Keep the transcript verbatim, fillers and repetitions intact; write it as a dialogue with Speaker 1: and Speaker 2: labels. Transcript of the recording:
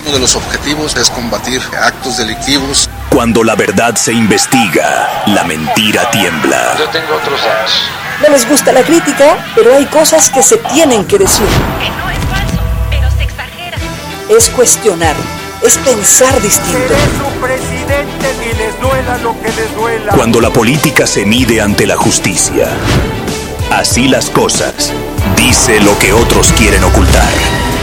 Speaker 1: Uno de los objetivos es combatir actos delictivos.
Speaker 2: Cuando la verdad se investiga, la mentira tiembla.
Speaker 3: Yo tengo otros datos.
Speaker 4: No les gusta la crítica, pero hay cosas que se tienen que decir.
Speaker 5: Que no es falso, pero se exagera.
Speaker 4: Es cuestionar, es pensar distinto.
Speaker 6: Seré su presidente ni les duela lo que les duela.
Speaker 2: Cuando la política se mide ante la justicia. Así las cosas. Dice lo que otros quieren ocultar.